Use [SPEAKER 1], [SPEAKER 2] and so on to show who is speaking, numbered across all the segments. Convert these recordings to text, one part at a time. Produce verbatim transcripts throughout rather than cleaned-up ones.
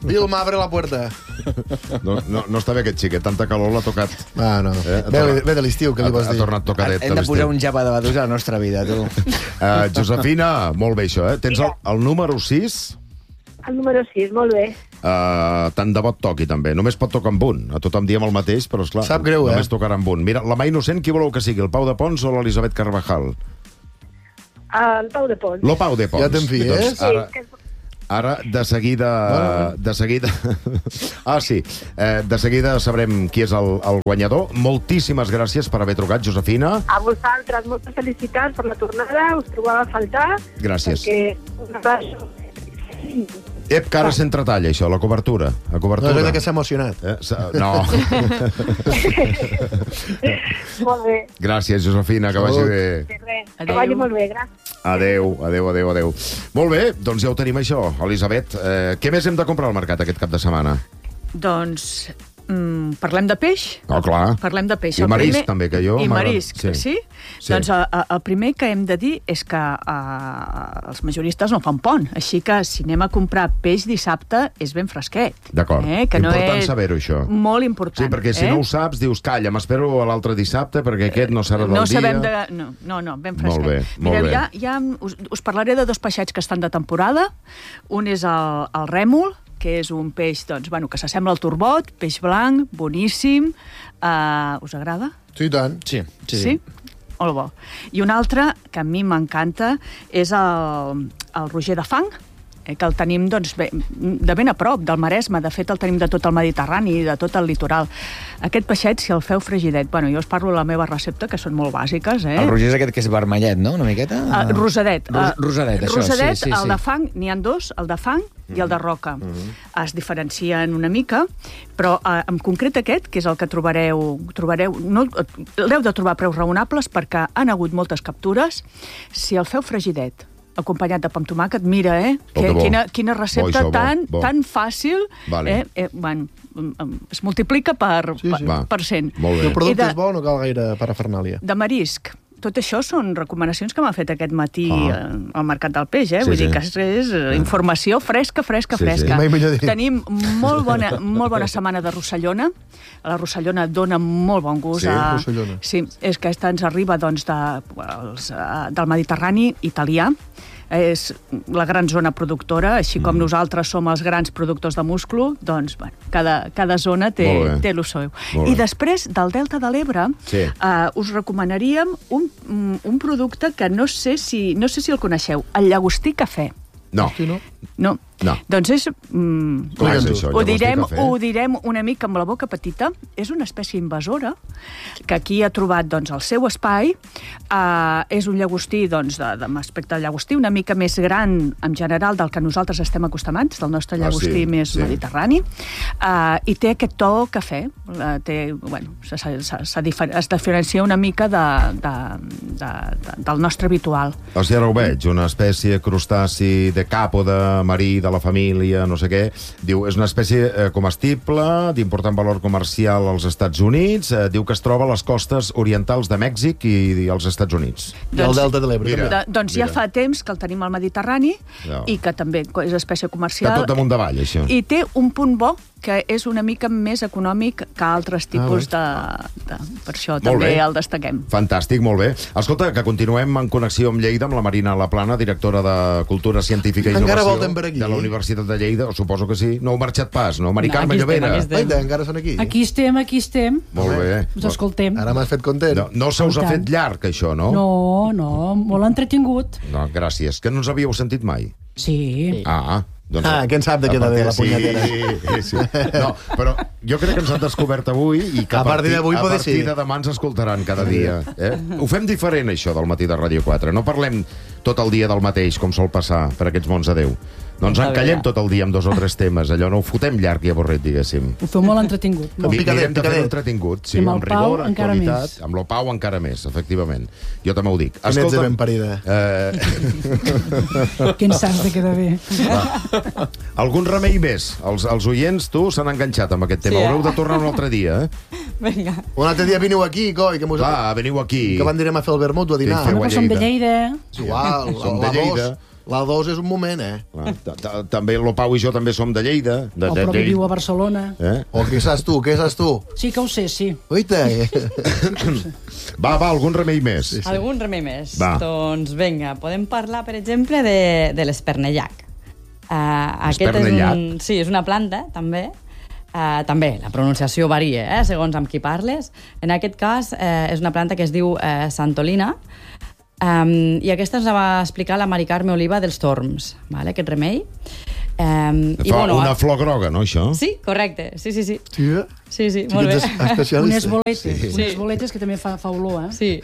[SPEAKER 1] Vilma, abre la puerta.
[SPEAKER 2] No, no, no està bé aquest xiquet, tanta calor l'ha tocat.
[SPEAKER 1] Ah, no.
[SPEAKER 2] Eh,
[SPEAKER 1] Ve, ve de l'estiu, que li vols
[SPEAKER 2] Ha
[SPEAKER 1] dir?
[SPEAKER 2] tornat tocadet.
[SPEAKER 3] Hem de posar un japa de badús a la nostra vida, tu.
[SPEAKER 2] Uh, Josefina, molt bé això, eh? Tens el, el número sis?
[SPEAKER 4] El número sis, molt bé.
[SPEAKER 2] Uh, tant de bo et toqui, també. Només pot tocar amb un. A tothom diem el mateix, però, esclar,
[SPEAKER 1] Sap greu, eh?
[SPEAKER 2] només tocarà amb un. Mira, la mà innocent, qui voleu que sigui? El Pau de Pons o l'Elisabet Carvajal?
[SPEAKER 4] El Pau de Pons.
[SPEAKER 2] Lo Pau de Pons.
[SPEAKER 1] Ja te'n fies?
[SPEAKER 2] Doncs ara,
[SPEAKER 4] Sí,
[SPEAKER 2] ara, de seguida... De seguida... ah, sí. Eh, de seguida sabrem qui és el, el guanyador. Moltíssimes gràcies per haver trucat, Josefina.
[SPEAKER 4] a vosaltres, moltes felicitats per la tornada, us trobava a faltar.
[SPEAKER 2] Gràcies.
[SPEAKER 4] Perquè un abraço.
[SPEAKER 2] Ep, que ara s'entretalla, això, la cobertura. La
[SPEAKER 1] No,
[SPEAKER 2] cobertura.
[SPEAKER 1] és veritat que s'ha emocionat.
[SPEAKER 2] Eh, sa- no.
[SPEAKER 4] Molt bé.
[SPEAKER 2] Gràcies, Josefina, que vagi
[SPEAKER 1] Salut.
[SPEAKER 2] bé.
[SPEAKER 4] De res. Que
[SPEAKER 5] Adéu.
[SPEAKER 4] vagi molt bé, gràcies.
[SPEAKER 2] Adéu, adéu, adéu, adéu. Molt bé, doncs ja ho tenim això, Elisabet. Eh, què més hem de comprar al mercat aquest cap de setmana?
[SPEAKER 5] Doncs mm, parlem de peix?
[SPEAKER 2] Oh, clar.
[SPEAKER 5] Parlem de peix.
[SPEAKER 2] I
[SPEAKER 5] El
[SPEAKER 2] marisc,
[SPEAKER 5] primer-
[SPEAKER 2] també, que jo
[SPEAKER 5] I
[SPEAKER 2] m'agrada.
[SPEAKER 5] marisc,
[SPEAKER 2] Sí.
[SPEAKER 5] sí?
[SPEAKER 2] Sí.
[SPEAKER 5] Doncs a, a, el primer que hem de dir és que a, els majoristes no fan pont, així que si anem a comprar peix dissabte és ben fresquet.
[SPEAKER 2] D'acord.
[SPEAKER 5] Eh? Que
[SPEAKER 2] Important
[SPEAKER 5] no és...
[SPEAKER 2] saber-ho, això.
[SPEAKER 5] Molt important.
[SPEAKER 2] Sí, perquè si
[SPEAKER 5] eh?
[SPEAKER 2] no ho saps, dius, calla, m'espero a l'altre dissabte perquè aquest no serà del
[SPEAKER 5] no
[SPEAKER 2] dia.
[SPEAKER 5] sabem de... No, no, no ben fresquet.
[SPEAKER 2] Molt bé, molt
[SPEAKER 5] Mireu,
[SPEAKER 2] bé.
[SPEAKER 5] Ja, ja us, us parlaré de dos peixets que estan de temporada. Un és el, el rèmol, que és un peix doncs, bueno, que s'assembla al turbot, peix blanc, boníssim. Uh, us agrada?
[SPEAKER 1] Sí, i tant.
[SPEAKER 3] Sí, sí,
[SPEAKER 5] Sí? Molt bo. I un altre, que a mi m'encanta, és el, el roger de fang, eh, que el tenim doncs, bé, de ben a prop, del Maresme. De fet, el tenim de tot el Mediterrani, de tot el litoral. Aquest peixet, si el feu fregidet... Bueno, jo us parlo de la meva recepta, que són molt bàsiques, eh?
[SPEAKER 3] El roger és aquest que és vermellet, no? Una miqueta?
[SPEAKER 5] Uh, rosadet.
[SPEAKER 3] Ros
[SPEAKER 5] Uh,
[SPEAKER 3] rosadet, això,
[SPEAKER 5] rosadet,
[SPEAKER 3] sí, sí,
[SPEAKER 5] el
[SPEAKER 3] sí.
[SPEAKER 5] de fang, n'hi ha dos, el de fang i el de roca. Es diferencien una mica, però uh, en concret aquest, que és el que trobareu... trobareu no, l'heu de trobar a preus raonables perquè han hagut moltes captures. Si el feu fregidet, acompanyat de pa amb tomàquet, mira, eh?
[SPEAKER 2] Oh, que bo.
[SPEAKER 5] Quina, quina recepta
[SPEAKER 2] Bo, això, bo,
[SPEAKER 5] tan,
[SPEAKER 2] bo.
[SPEAKER 5] tan fàcil.
[SPEAKER 2] Vale.
[SPEAKER 5] Eh? Eh, bueno, es multiplica per,
[SPEAKER 1] Sí, sí.
[SPEAKER 5] per,
[SPEAKER 2] Va.
[SPEAKER 5] per cent.
[SPEAKER 2] Molt
[SPEAKER 1] Si
[SPEAKER 2] bé.
[SPEAKER 1] el producte
[SPEAKER 5] I de-
[SPEAKER 1] és bo, no cal gaire parafernàlia.
[SPEAKER 5] De marisc. Tot això són recomanacions que m'ha fet aquest matí
[SPEAKER 2] Ah.
[SPEAKER 5] eh, al Mercat del Peix, eh?
[SPEAKER 2] Sí,
[SPEAKER 5] Vull
[SPEAKER 2] sí.
[SPEAKER 5] dir que és, és eh, informació fresca, fresca,
[SPEAKER 2] Sí, sí.
[SPEAKER 5] fresca.
[SPEAKER 1] Mai millor dit.
[SPEAKER 5] Tenim molt bona, molt bona setmana de Rossellona. La Rossellona dona molt bon gust.
[SPEAKER 2] Sí,
[SPEAKER 5] a...
[SPEAKER 1] Rossellona.
[SPEAKER 5] Sí, és que aquesta ens arriba doncs, de, els, eh, del Mediterrani italià. És la gran zona productora, així com nosaltres som els grans productors de musclo, doncs, bueno, cada, cada zona té,
[SPEAKER 2] Molt bé.
[SPEAKER 5] té el seu.
[SPEAKER 2] Molt
[SPEAKER 5] I
[SPEAKER 2] bé.
[SPEAKER 5] després, del Delta de l'Ebre,
[SPEAKER 2] Sí.
[SPEAKER 5] eh, us recomanaríem un, un producte que no sé si, no sé si el coneixeu, el llagostí cafè.
[SPEAKER 2] No,
[SPEAKER 1] Sí, no?
[SPEAKER 5] No?
[SPEAKER 2] no.
[SPEAKER 5] Doncs és... Mm,
[SPEAKER 2] Com és
[SPEAKER 1] Explica'ns-ho.
[SPEAKER 2] això?
[SPEAKER 5] ho
[SPEAKER 2] Llavors,
[SPEAKER 5] direm,
[SPEAKER 2] té cafè?
[SPEAKER 5] ho direm una mica amb la boca petita. És una espècie invasora que aquí ha trobat doncs, el seu espai. Uh, és un llagostí doncs, de, de, amb aspecte de llagostí una mica més gran en general del que nosaltres estem acostumats, del nostre
[SPEAKER 2] Ah,
[SPEAKER 5] llagostí
[SPEAKER 2] sí,
[SPEAKER 5] més
[SPEAKER 2] sí.
[SPEAKER 5] mediterrani. Uh, I té aquest to cafè. Uh, té, bueno, se, se, se, se difer es diferencia una mica de, de, de, de, del nostre habitual.
[SPEAKER 2] O sigui, ara ho veig, una espècie crustaci de cap o de marí de la família, no sé què. Diu, és una espècie eh, comestible, d'important valor comercial als Estats Units. Eh, diu que es troba a les costes orientals de Mèxic i, i als Estats Units.
[SPEAKER 1] I el Delta de l'Ebre.
[SPEAKER 2] Mira.
[SPEAKER 1] també.
[SPEAKER 5] De, doncs ja
[SPEAKER 2] Mira.
[SPEAKER 5] fa temps que el tenim al Mediterrani
[SPEAKER 2] Ja.
[SPEAKER 5] i que també és espècie
[SPEAKER 2] Està
[SPEAKER 5] comercial.
[SPEAKER 2] tot amunt davall, això.
[SPEAKER 5] I té un punt bo que és una mica més econòmic que altres tipus de, de... Per això
[SPEAKER 2] Molt
[SPEAKER 5] també
[SPEAKER 2] bé.
[SPEAKER 5] el destaquem.
[SPEAKER 2] Fantàstic, molt bé. Escolta, que continuem en connexió amb Lleida, amb la Marina Laplana, directora de Cultura Científica i
[SPEAKER 1] Encara
[SPEAKER 2] Innovació
[SPEAKER 1] volten per aquí?
[SPEAKER 2] de la Universitat de Lleida. Suposo que sí. No heu marxat pas, no? Mari
[SPEAKER 6] No,
[SPEAKER 2] Carme
[SPEAKER 6] aquí estem,
[SPEAKER 2] Llovera.
[SPEAKER 6] aquí estem.
[SPEAKER 1] Ai, encara són aquí?
[SPEAKER 6] Aquí estem, aquí estem.
[SPEAKER 2] Molt bé.
[SPEAKER 6] Us escoltem.
[SPEAKER 1] Ara m'has fet content.
[SPEAKER 2] No, no se us ha
[SPEAKER 6] I tant.
[SPEAKER 2] fet llarg, això, no?
[SPEAKER 6] No, no, molt entretingut.
[SPEAKER 2] No, gràcies. Que no ens havíeu sentit mai?
[SPEAKER 6] Sí.
[SPEAKER 2] Ah, doncs...
[SPEAKER 1] Ah, què en sap de
[SPEAKER 2] a
[SPEAKER 1] queda bé
[SPEAKER 2] partir-
[SPEAKER 1] la punyetera?
[SPEAKER 2] Sí, sí, sí. No, però jo crec que ens han descobert avui i que
[SPEAKER 1] A partir d'avui
[SPEAKER 2] a
[SPEAKER 1] poder
[SPEAKER 2] partir
[SPEAKER 1] sí.
[SPEAKER 2] de demà ens escoltaran cada dia. Eh? Ho fem diferent, això, del matí de Ràdio quatre. No parlem tot el dia del mateix, com sol passar per aquests mons a Déu. No ens encallem tot el dia amb dos o tres temes, allò no ho fotem llarg i avorrit, diguéssim.
[SPEAKER 6] Ho feu molt entretingut.
[SPEAKER 1] Amb
[SPEAKER 6] Molt.
[SPEAKER 1] picadet,
[SPEAKER 2] Mirem de fer-ho
[SPEAKER 1] picadet.
[SPEAKER 2] entretingut, sí,
[SPEAKER 6] I amb el
[SPEAKER 2] amb
[SPEAKER 6] Pau
[SPEAKER 2] rigor,
[SPEAKER 6] encara
[SPEAKER 2] actualitat,
[SPEAKER 6] més.
[SPEAKER 2] amb el Pau encara més, efectivament. Jo també ho dic.
[SPEAKER 1] Quin ets de ben parida.
[SPEAKER 2] eh,
[SPEAKER 6] Que en saps de quedar bé.
[SPEAKER 2] va. Algun remei més? Els, els oients, tu, s'han enganxat amb aquest tema.
[SPEAKER 6] Sí, eh?
[SPEAKER 2] Haureu de tornar un altre dia, eh?
[SPEAKER 6] Vinga.
[SPEAKER 1] Un altre dia veniu aquí, coi, que, mos...
[SPEAKER 2] Clar, veniu aquí.
[SPEAKER 1] que van anirem a fer el vermut o a dinar.
[SPEAKER 2] Sí, feu
[SPEAKER 6] No,
[SPEAKER 2] a
[SPEAKER 6] però som de
[SPEAKER 2] Lleida.
[SPEAKER 6] Lleida.
[SPEAKER 1] És igual,
[SPEAKER 2] Som de
[SPEAKER 1] la
[SPEAKER 2] Lleida.
[SPEAKER 1] dos. La dos és un moment, eh?
[SPEAKER 2] Clar, ta- ta- També el Pau i jo també som de Lleida. De,
[SPEAKER 6] El
[SPEAKER 2] de,
[SPEAKER 6] propi
[SPEAKER 2] de,
[SPEAKER 6] viu a Barcelona.
[SPEAKER 2] eh?
[SPEAKER 1] O què saps tu, què saps tu?
[SPEAKER 6] Sí que ho sé, sí.
[SPEAKER 1] Oita!
[SPEAKER 2] Va, va, algun remei més.
[SPEAKER 1] Sí, sí.
[SPEAKER 7] Algun remei més?
[SPEAKER 2] Va.
[SPEAKER 7] Doncs vinga, podem parlar, per exemple, de, de l'espernellac. Uh, aquest és
[SPEAKER 2] Espernellac?
[SPEAKER 7] un, sí, és una planta, també. Uh, també, la pronunciació varia, eh, segons amb qui parles. En aquest cas, uh, és una planta que es diu uh, Santolina, um, i aquesta ens la va explicar la Mari Carme Oliva dels Torms, vale, aquest remei. Um,
[SPEAKER 2] Fa una flor groga, no, això?
[SPEAKER 7] Sí, correcte, sí, sí, sí.
[SPEAKER 1] Sí, eh?
[SPEAKER 7] Sí, sí,
[SPEAKER 1] Sí
[SPEAKER 7] molt
[SPEAKER 1] que
[SPEAKER 7] bé.
[SPEAKER 1] ets especialista.
[SPEAKER 6] Unes boletes,
[SPEAKER 2] Sí.
[SPEAKER 6] unes
[SPEAKER 7] Sí.
[SPEAKER 6] boletes que també fa, fa olor, eh?
[SPEAKER 7] Sí.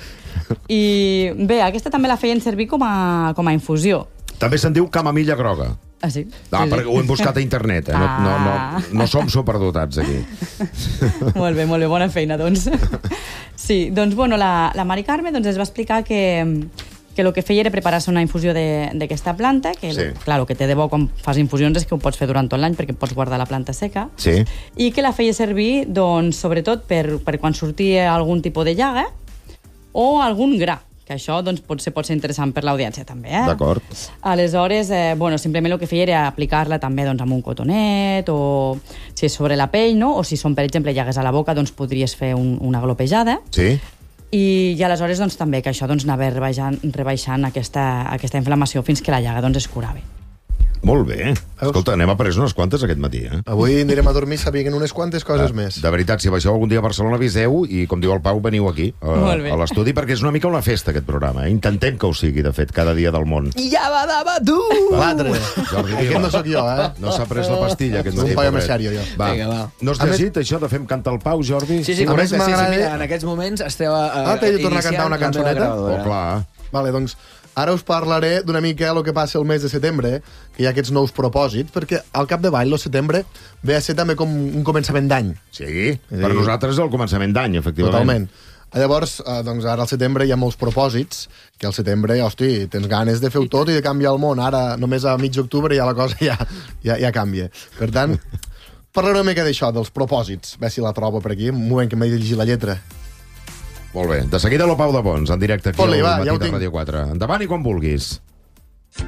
[SPEAKER 7] I bé, aquesta també la feien servir com a, com a infusió.
[SPEAKER 2] També se'n diu camamilla groga.
[SPEAKER 7] Ah, sí?
[SPEAKER 2] Ah,
[SPEAKER 7] sí,
[SPEAKER 2] perquè ho hem buscat a internet, eh? No, no, no,
[SPEAKER 7] Ah.
[SPEAKER 2] no som superdotats, aquí.
[SPEAKER 7] Molt bé, molt bé, bona feina, doncs. Sí, doncs, bueno, la, la Mari Carme doncs, ens va explicar que, que el que feia era preparar-se una infusió de- d'aquesta planta, que,
[SPEAKER 2] Sí.
[SPEAKER 7] clar, el que té de bo quan fas infusions és que ho pots fer durant tot l'any perquè pots guardar la planta seca,
[SPEAKER 2] Sí.
[SPEAKER 7] i que la feia servir, doncs, sobretot per, per quan sortia algun tipus de llaga o algun gra, que això doncs, potser pot ser interessant per l'audiència també. Eh?
[SPEAKER 2] D'acord.
[SPEAKER 7] Aleshores, eh, bueno, simplement el que feia era aplicar-la també doncs, amb un cotonet o si és sobre la pell, no? O si són, per exemple, llagues a la boca, doncs podries fer un, una glopejada.
[SPEAKER 2] Sí?
[SPEAKER 7] I, i aleshores doncs, també que això doncs, anava rebaixant, rebaixant aquesta, aquesta inflamació fins que la llaga doncs, es curava.
[SPEAKER 2] Molt bé. Escolta, n'hem après unes quantes aquest matí, eh?
[SPEAKER 1] Avui anirem a dormir sabent unes quantes coses més.
[SPEAKER 2] De veritat, si baixeu algun dia a Barcelona, aviseu i, com diu el Pau, veniu aquí, a,
[SPEAKER 7] Molt bé.
[SPEAKER 2] a l'estudi, perquè és una mica una festa, aquest programa. Eh? Intentem que ho sigui, de fet, cada dia del món.
[SPEAKER 3] I ja va dava tu!
[SPEAKER 1] L'altre.
[SPEAKER 2] Jordi,
[SPEAKER 1] Aquest
[SPEAKER 2] va.
[SPEAKER 1] no sóc jo, eh?
[SPEAKER 2] No s'ha pres la pastilla, aquest
[SPEAKER 1] És un
[SPEAKER 2] matí.
[SPEAKER 1] paio
[SPEAKER 2] pobret.
[SPEAKER 1] més sèrio, jo.
[SPEAKER 2] Va.
[SPEAKER 3] Vinga, va.
[SPEAKER 2] No has
[SPEAKER 1] A
[SPEAKER 2] llegit això de Fem cantar el Pau, Jordi?
[SPEAKER 3] Sí, sí,
[SPEAKER 1] A
[SPEAKER 3] correcte,
[SPEAKER 1] més,
[SPEAKER 3] sí, sí,
[SPEAKER 1] m'agrada-
[SPEAKER 3] mira, en aquests moments esteu a, a,
[SPEAKER 1] Ah, t'he de tornar a cantar una
[SPEAKER 3] iniciant
[SPEAKER 1] cançoneta?
[SPEAKER 3] la gravadora.
[SPEAKER 2] Oh, clar.
[SPEAKER 1] Vale, doncs ara us parlaré d'una mica el que passa el mes de setembre, que hi ha aquests nous propòsits, perquè al capdavall, el setembre, ve a ser també com un començament d'any.
[SPEAKER 2] Sí, per nosaltres és el començament d'any, efectivament.
[SPEAKER 1] Totalment. Llavors, eh, doncs ara al setembre hi ha molts propòsits, que al setembre, hosti, tens ganes de fer-ho tot i de canviar el món. Ara, només a mig octubre, ja la cosa ja, ja, ja canvia. Per tant, parlaré una mica d'això, dels propòsits. A veure si la trobo per aquí. Un moment que m'he de llegir la lletra.
[SPEAKER 2] Molt bé. De seguida, el Pau de Pons, en directe aquí
[SPEAKER 1] Fot-li,
[SPEAKER 2] al
[SPEAKER 1] va,
[SPEAKER 2] matí
[SPEAKER 1] ja ho
[SPEAKER 2] de
[SPEAKER 1] tinc.
[SPEAKER 2] Ràdio quatre. Endavant i quan vulguis.